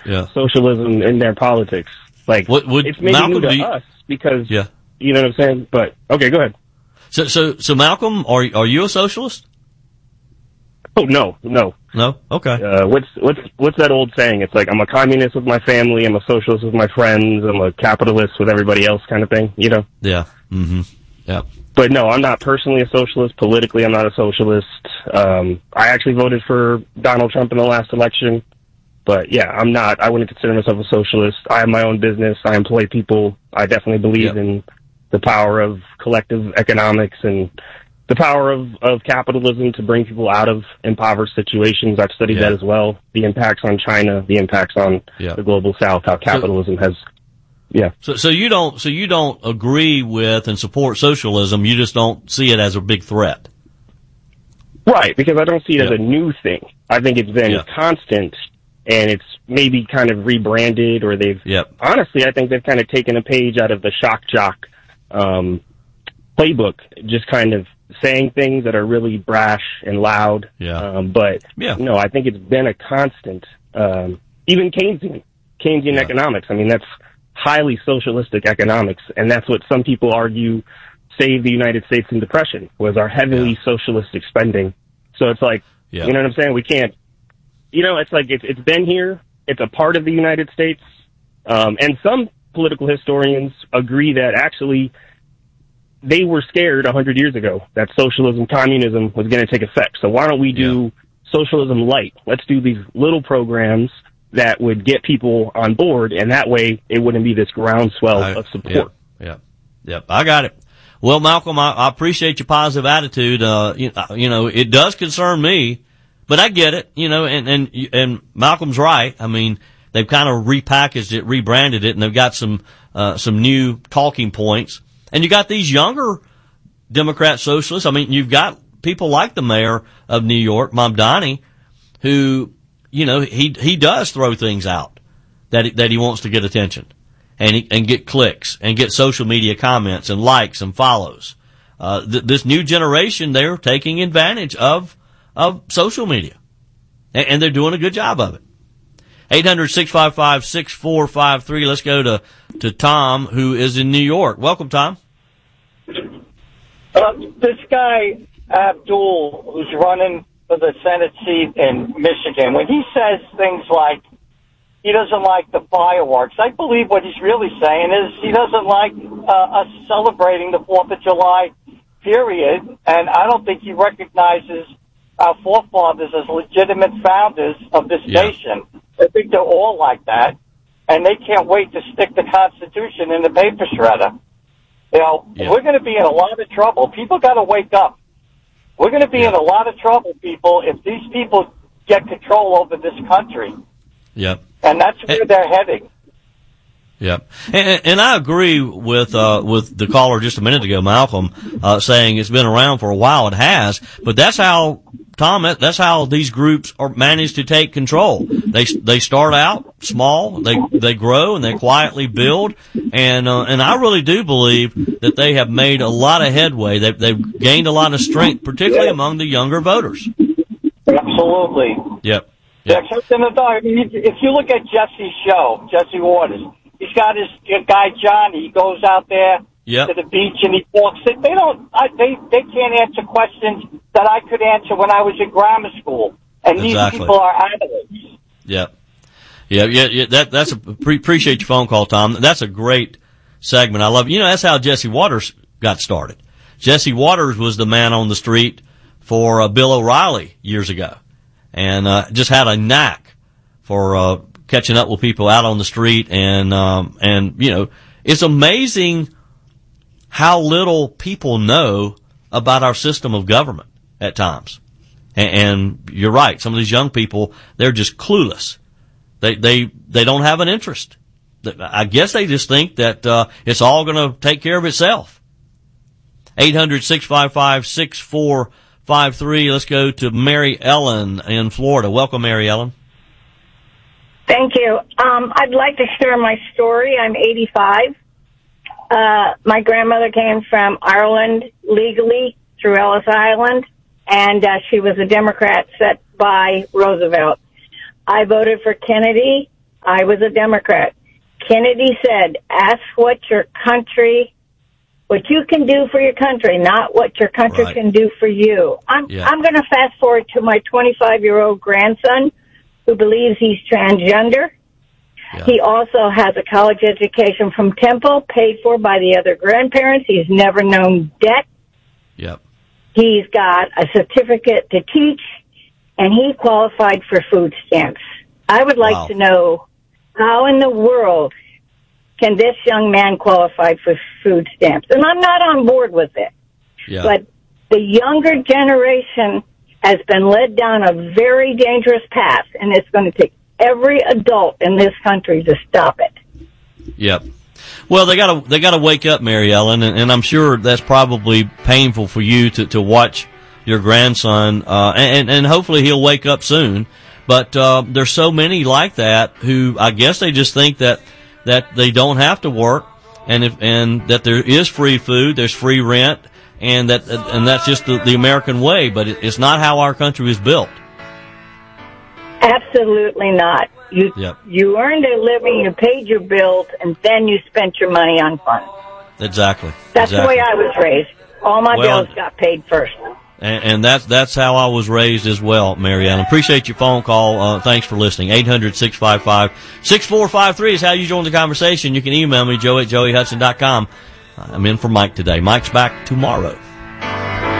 socialism in their politics. Like, it's maybe Malcolm, new to us because, you know what I'm saying? But, okay, go ahead. So Malcolm, are you a socialist? Oh, no. No? Okay. What's that old saying? It's like, I'm a communist with my family, I'm a socialist with my friends, I'm a capitalist with everybody else kind of thing, you know? Yeah. Mm-hmm. Yeah. But no, I'm not personally a socialist. Politically, I'm not a socialist. I actually voted for Donald Trump in the last election. But yeah, I wouldn't consider myself a socialist. I have my own business. I employ people. I definitely believe in the power of collective economics and the power of capitalism to bring people out of impoverished situations. I've studied that as well. The impacts on China, the impacts on the global South, how capitalism has. Yeah. So you don't agree with and support socialism. You just don't see it as a big threat. Right, because I don't see it as a new thing. I think it's been constant, and it's maybe kind of rebranded, or they've honestly, I think they've kind of taken a page out of the shock jock playbook, just kind of saying things that are really brash and loud. But no, I think it's been a constant. Even Keynesian economics. I mean, that's highly socialistic economics, and that's what some people argue saved the United States in depression, was our heavily socialistic spending. So it's like, you know what I'm saying? We can't, it's like it's been here. It's a part of the United States. And some political historians agree that actually they were scared 100 years ago that socialism, communism was going to take effect. So why don't we do socialism light? Let's do these little programs that would get people on board, and that way it wouldn't be this groundswell of support. Yep. I got it. Well, Malcolm, I appreciate your positive attitude. It does concern me, but I get it, and Malcolm's right. I mean, they've kind of repackaged it, rebranded it, and they've got some new talking points. And you got these younger Democrat socialists. I mean, you've got people like the mayor of New York, Mamdani, who, he does throw things out that he wants to get attention and get clicks and get social media comments and likes and follows. This new generation, they're taking advantage of social media, and they're doing a good job of it. 800-655-6453. Let's go to Tom, who is in New York. Welcome, Tom. This guy, Abdul, who's running for the Senate seat in Michigan, when he says things like he doesn't like the fireworks, I believe what he's really saying is he doesn't like us celebrating the 4th of July, period, and I don't think he recognizes our forefathers as legitimate founders of this nation. I think they're all like that, and they can't wait to stick the Constitution in the paper shredder. We're going to be in a lot of trouble. People got to wake up. We're going to be in a lot of trouble, people, if these people get control over this country. Yep. And that's where they're heading. Yep. And I agree with the caller just a minute ago, Malcolm, saying it's been around for a while. It has, but that's how, Tom, that's how these groups are managed to take control. They start out small, they grow, and they quietly build, and I really do believe that they have made a lot of headway. They've gained a lot of strength, particularly among the younger voters. Absolutely. Yep. If you look at Jesse's show, Jesse Waters, he's got his guy Johnny. He goes out there to the beach and he walks it. They can't answer questions that I could answer when I was in grammar school. And these people are adults. Yep. Yeah. Appreciate your phone call, Tom. That's a great segment. I love it. That's how Jesse Waters got started. Jesse Waters was the man on the street for Bill O'Reilly years ago, and just had a knack for catching up with people out on the street, and it's amazing how little people know about our system of government at times. And you're right, some of these young people, they're just clueless. They don't have an interest. I guess they just think that it's all going to take care of itself. 800-655-6453. Let's go to Mary Ellen in Florida. Welcome, Mary Ellen. Thank you. I'd like to share my story. I'm 85. My grandmother came from Ireland legally through Ellis Island, and she was a Democrat set by Roosevelt. I voted for Kennedy. I was a Democrat. Kennedy said, ask what you can do for your country, not what your country can do for you. I'm going to fast forward to my 25-year-old grandson who believes he's transgender. Yeah. He also has a college education from Temple, paid for by the other grandparents. He's never known debt. Yep. He's got a certificate to teach, and he qualified for food stamps. I would like to know, how in the world can this young man qualify for food stamps? And I'm not on board with it. Yeah. But the younger generation has been led down a very dangerous path, and it's going to take every adult in this country to stop it. Yep. Well, they gotta wake up, Mary Ellen, and I'm sure that's probably painful for you to watch your grandson, and hopefully he'll wake up soon. But there's so many like that who I guess they just think that they don't have to work, and that there is free food, there's free rent, and that's just the American way. But it's not how our country is built. Absolutely not. You earned a living, you paid your bills, and then you spent your money on fun. Exactly. That's the way I was raised. All my bills got paid first. And that's how I was raised as well, Mary Ellen. Appreciate your phone call. Thanks for listening. 800-655-6453 is how you join the conversation. You can email me, joe@joeyhudson.com. I'm in for Mike today. Mike's back tomorrow.